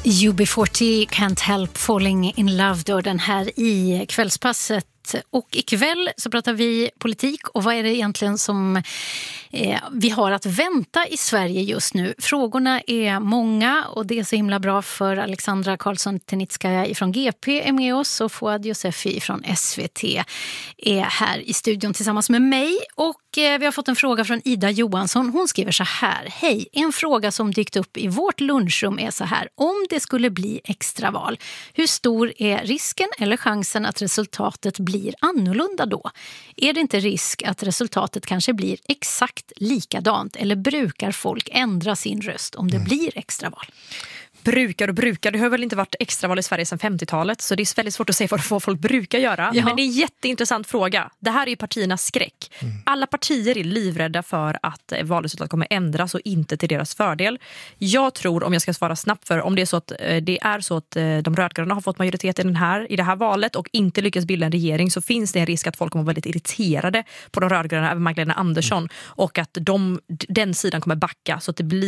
UB40 Can't Help Falling in Love, då den här i kvällspasset. Och ikväll så pratar vi politik och vad är det egentligen som vi har att vänta i Sverige just nu. Frågorna är många och det är så himla bra för Alexandra Karlsson-Tenitskaja från GP är med oss och Fouad Yousefi från SVT är här i studion tillsammans med mig. Och vi har fått en fråga från Ida Johansson. Hon skriver så här: hej, en fråga som dykt upp i vårt lunchrum är så här: om det skulle bli extraval, hur stor är risken eller chansen att resultatet blir annorlunda då? Är det inte risk att resultatet kanske blir exakt likadant, eller brukar folk ändra sin röst om det blir extraval? Brukar. Det har väl inte varit extraval i Sverige sedan 50-talet, så det är väldigt svårt att se vad folk brukar göra. Ja. Men det är en jätteintressant fråga. Det här är ju partiernas skräck. Alla partier är livrädda för att valresultatet kommer ändras och inte till deras fördel. Jag tror, om jag ska svara snabbt, för om det är så att de rödgröna har fått majoritet i det här valet och inte lyckas bilda en regering, så finns det en risk att folk kommer vara väldigt irriterade på de rödgröna, även Magdalena Andersson, och att den sidan kommer backa, så att det blir